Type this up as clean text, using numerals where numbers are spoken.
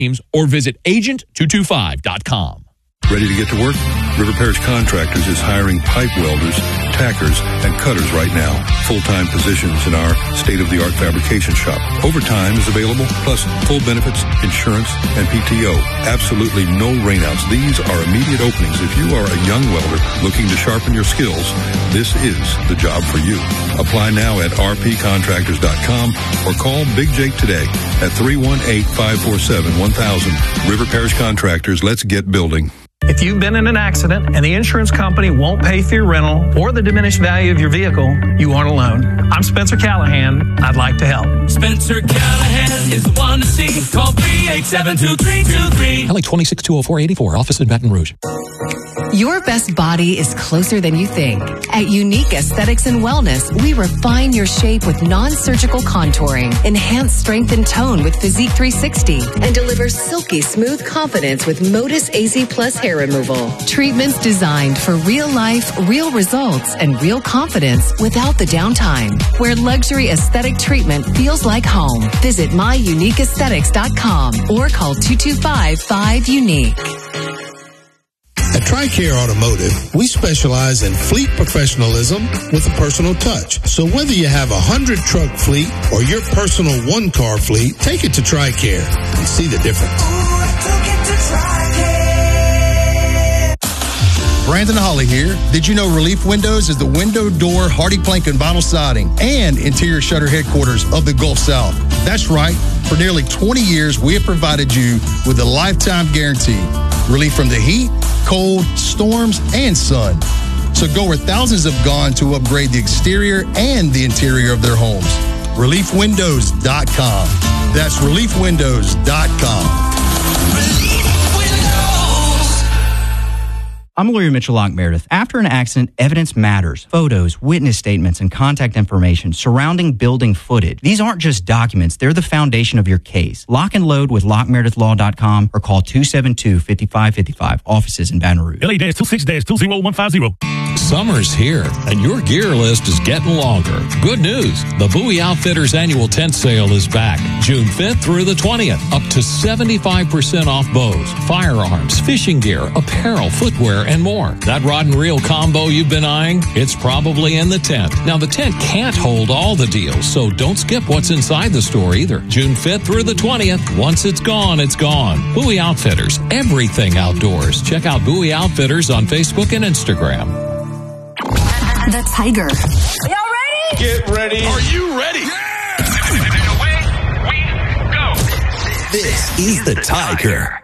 teams or visit agent225.com. Ready to get to work? River Parish Contractors is hiring pipe welders, tackers, and cutters right now. Full-time positions in our state-of-the-art fabrication shop. Overtime is available, plus full benefits, insurance, and PTO. Absolutely no rainouts. These are immediate openings. If you are a young welder looking to sharpen your skills, this is the job for you. Apply now at rpcontractors.com or call Big Jake today at 318-547-1000. River Parish Contractors, let's get building. If you've been in an accident and the insurance company won't pay for your rental or the diminished value of your vehicle, you aren't alone. I'm Spencer Callahan. I'd like to help. Spencer Callahan is the one to see. Call 387-2323. LA 2620484, office in Baton Rouge. Your best body is closer than you think. At Unique Aesthetics and Wellness, we refine your shape with non-surgical contouring, enhance strength and tone with Physique 360, and deliver silky smooth confidence with Modus AZ Plus hair removal. Treatments designed for real life, real results, and real confidence without the downtime. Where luxury aesthetic treatment feels like home. Visit myuniqueaesthetics.com or call 225-5UNIQUE. At TRICARE Automotive, we specialize in fleet professionalism with a personal touch. So whether you have a 100-truck fleet or your personal one-car fleet, take it to TRICARE and see the difference. Brandon Holly here. Did you know Relief Windows is the window, door, hardy plank, and vinyl siding and interior shutter headquarters of the Gulf South? That's right. For nearly 20 years, we have provided you with a lifetime guarantee. Relief from the heat, cold, storms, and sun. So go where thousands have gone to upgrade the exterior and the interior of their homes. ReliefWindows.com. That's ReliefWindows.com. I'm lawyer Mitchell Locke Meredith. After an accident, evidence matters. Photos, witness statements, and contact information surrounding building footage. These aren't just documents. They're the foundation of your case. Lock and load with LockeMeredithLaw.com or call 272-5555. Offices in Baton Rouge. LA-26-20150. Summer's here, and your gear list is getting longer. Good news. The Bowie Outfitters annual tent sale is back. June 5th through the 20th. Up to 75% off bows, firearms, fishing gear, apparel, footwear, and more. That rod and reel combo you've been eyeing? It's probably in the tent. Now, the tent can't hold all the deals, so don't skip what's inside the store either. June 5th through the 20th. Once it's gone, it's gone. Bowie Outfitters. Everything outdoors. Check out Bowie Outfitters on Facebook and Instagram. The Tiger. Y'all ready? Get ready. Are you ready? Yeah! Away we go. This is the Tiger.